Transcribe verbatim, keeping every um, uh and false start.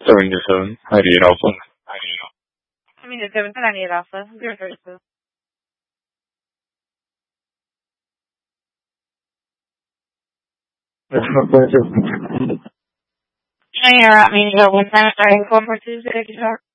seventy-seven, ninety-eight Alpha. I mean, it's seven to ninety-eight Alpha. zero thirty-two. It's not going to. Hey, you're at me. You got one time. I one more Tuesday. I can talk.